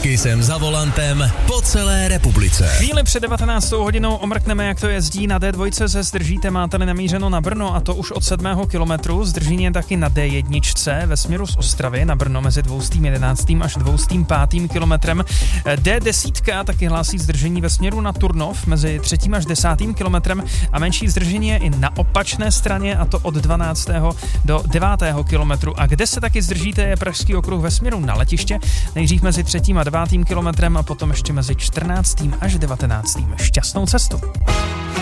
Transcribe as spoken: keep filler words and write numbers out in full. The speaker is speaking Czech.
Kisem za volantem po celé republice. Chvíli před devatenáctou hodinou omrkneme, jak to jezdí. Na D dva se zdržíte, máte-li namířeno na Brno, a to už od sedmého kilometru. Zdržení je taky na D jedna ve směru z Ostravy na Brno mezi dvě stě jedenáct až dvě stě pět kilometrem. D deset taky hlásí zdržení ve směru na Turnov mezi třetím až desátým kilometrem a menší zdržení je i na opačné straně, a to od dvanáctého do devátého kilometru. A kde se taky zdržíte, je Pražský okruh ve směru na letiště, nejdřív mezi třetím a devátým kilometrem a potom ještě mezi čtrnáctým až devatenáctým Šťastnou cestu.